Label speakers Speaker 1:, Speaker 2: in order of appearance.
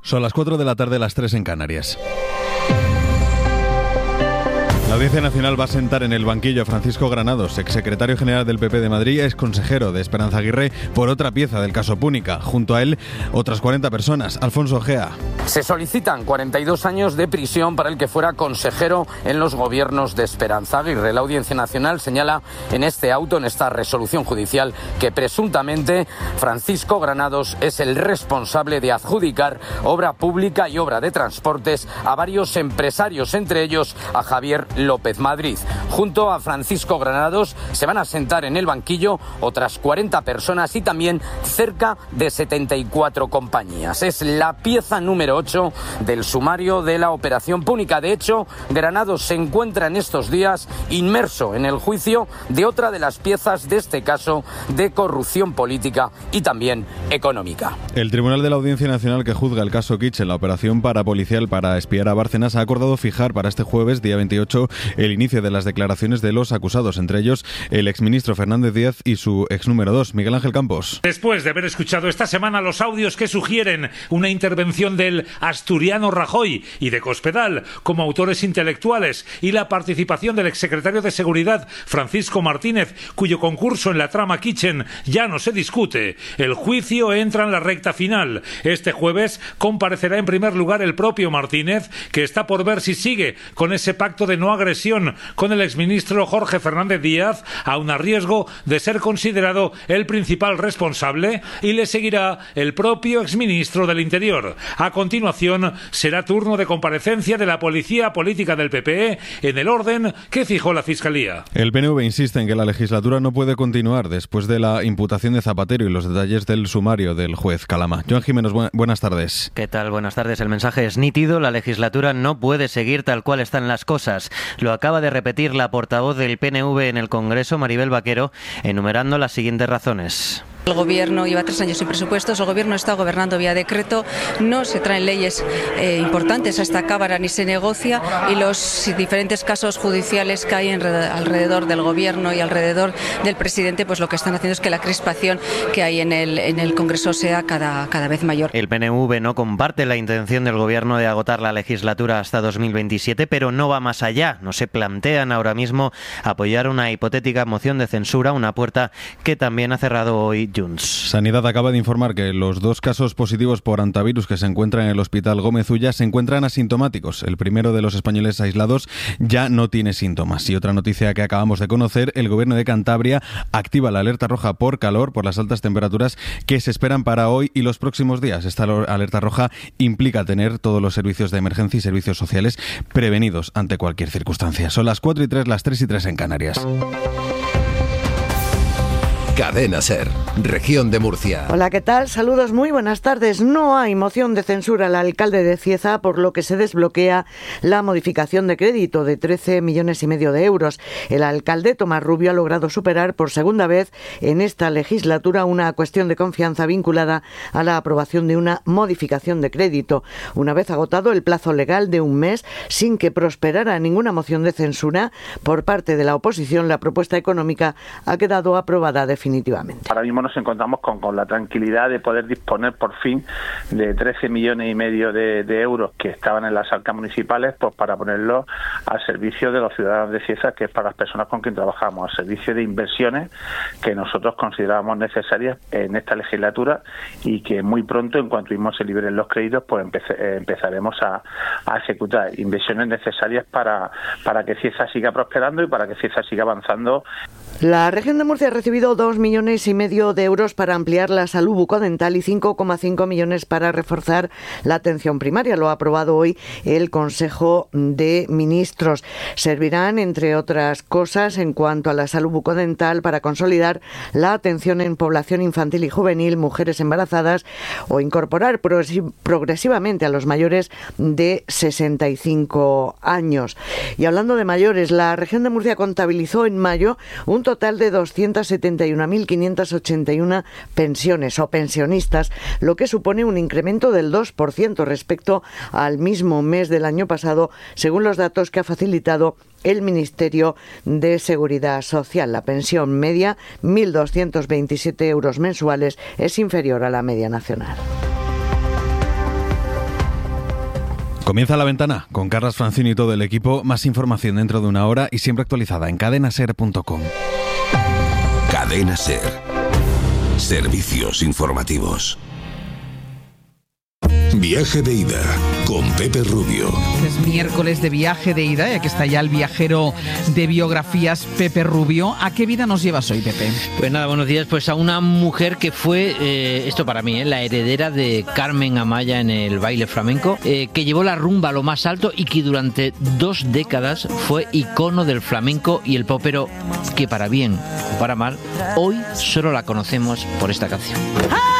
Speaker 1: Son las 4 de la tarde, las 3 en Canarias. La Audiencia Nacional va a sentar en el banquillo a Francisco Granados, exsecretario general del PP de Madrid, exconsejero de Esperanza Aguirre, por otra pieza del caso Púnica. Junto a él, otras 40 personas. Alfonso Ojea.
Speaker 2: Se solicitan 42 años de prisión para el que fuera consejero en los gobiernos de Esperanza Aguirre. La Audiencia Nacional señala en este auto, en esta resolución judicial, que presuntamente Francisco Granados es el responsable de adjudicar obra pública y obra de transportes a varios empresarios, entre ellos a Javier López Madrid. Junto a Francisco Granados se van a sentar en el banquillo otras 40 personas y también cerca de 74 compañías. Es la pieza número 8 del sumario de la operación Púnica. De hecho, Granados se encuentra en estos días inmerso en el juicio de otra de las piezas de este caso de corrupción política y también económica.
Speaker 1: El Tribunal de la Audiencia Nacional, que juzga el caso Kitchen, la operación parapolicial para espiar a Bárcenas, ha acordado fijar para este jueves, día 28, el inicio de las declaraciones de los acusados, entre ellos el exministro Fernández Díaz y su ex número 2, Miguel Ángel Campos.
Speaker 3: Después de haber escuchado esta semana los audios que sugieren una intervención del asturiano Rajoy y de Cospedal como autores intelectuales y la participación del exsecretario de Seguridad Francisco Martínez, cuyo concurso en la trama Kitchen ya no se discute, el juicio entra en la recta final. Este jueves comparecerá en primer lugar el propio Martínez, que está por ver si sigue con ese pacto de no agresión con el exministro Jorge Fernández Díaz, aun a riesgo de ser considerado el principal responsable, y le seguirá el propio exministro del Interior. A continuación será turno de comparecencia de la policía política del PP en el orden que fijó la Fiscalía.
Speaker 1: El PNV insiste en que la legislatura no puede continuar después de la imputación de Zapatero y los detalles del sumario del juez Calama. Joan Jiménez, buenas tardes.
Speaker 4: ¿Qué tal? Buenas tardes. El mensaje es nítido. La legislatura no puede seguir tal cual están las cosas. Lo acaba de repetir la portavoz del PNV en el Congreso, Maribel Vaquero, enumerando las siguientes razones.
Speaker 5: El Gobierno lleva 3 años sin presupuestos, el Gobierno está gobernando vía decreto, no se traen leyes importantes a esta Cámara ni se negocia, y los diferentes casos judiciales que hay alrededor del Gobierno y alrededor del presidente, pues lo que están haciendo es que la crispación que hay en el Congreso sea cada vez mayor.
Speaker 4: El PNV no comparte la intención del Gobierno de agotar la legislatura hasta 2027, pero no va más allá. No se plantean ahora mismo apoyar una hipotética moción de censura, una puerta que también ha cerrado hoy Junts.
Speaker 1: Sanidad acaba de informar que los 2 casos positivos por hantavirus que se encuentran en el Hospital Gómez Ulla se encuentran asintomáticos. El primero de los españoles aislados ya no tiene síntomas. Y otra noticia que acabamos de conocer, el Gobierno de Cantabria activa la alerta roja por calor, por las altas temperaturas que se esperan para hoy y los próximos días. Esta alerta roja implica tener todos los servicios de emergencia y servicios sociales prevenidos ante cualquier circunstancia. Son las 4 y 3, las 3 y 3 en Canarias.
Speaker 6: Cadena SER, Región de Murcia.
Speaker 7: Hola, ¿qué tal? Saludos, muy buenas tardes. No hay moción de censura al alcalde de Cieza, por lo que se desbloquea la modificación de crédito de 13,5 millones de euros. El alcalde, Tomás Rubio, ha logrado superar por segunda vez en esta legislatura una cuestión de confianza vinculada a la aprobación de una modificación de crédito. Una vez agotado el plazo legal de un mes, sin que prosperara ninguna moción de censura por parte de la oposición, la propuesta económica ha quedado aprobada definitivamente.
Speaker 8: Ahora mismo nos encontramos con la tranquilidad de poder disponer por fin de 13,5 millones de euros que estaban en las arcas municipales, pues para ponerlos al servicio de los ciudadanos de Cieza, que es para las personas con quien trabajamos, al servicio de inversiones que nosotros considerábamos necesarias en esta legislatura y que muy pronto, en cuanto se liberen los créditos, pues empezaremos a ejecutar inversiones necesarias para que Cieza siga prosperando y para que Cieza siga avanzando.
Speaker 7: La región de Murcia ha recibido 2,5 millones de euros para ampliar la salud bucodental y 5,5 millones para reforzar la atención primaria. Lo ha aprobado hoy el Consejo de Ministros. Servirán, entre otras cosas, en cuanto a la salud bucodental, para consolidar la atención en población infantil y juvenil, mujeres embarazadas, o incorporar progresivamente a los mayores de 65 años. Y hablando de mayores, la región de Murcia contabilizó en mayo un total de 271.581 pensiones o pensionistas, lo que supone un incremento del 2% respecto al mismo mes del año pasado, según los datos que ha facilitado el Ministerio de Seguridad Social. La pensión media, 1.227 euros mensuales, es inferior a la media nacional.
Speaker 1: Comienza La Ventana con Carlas Francini y todo el equipo. Más información dentro de una hora y siempre actualizada en cadenaser.com.
Speaker 9: Cadena Ser. Servicios informativos. Viaje de ida con Pepe Rubio.
Speaker 10: Es miércoles de viaje de ida y aquí está ya el viajero de biografías, Pepe Rubio. ¿A qué vida nos llevas hoy, Pepe?
Speaker 11: Pues nada, buenos días. Pues a una mujer que fue, esto para mí, la heredera de Carmen Amaya en el baile flamenco, que llevó la rumba a lo más alto y que durante 2 décadas fue icono del flamenco y el pop, pero que para bien o para mal, hoy solo la conocemos por esta canción.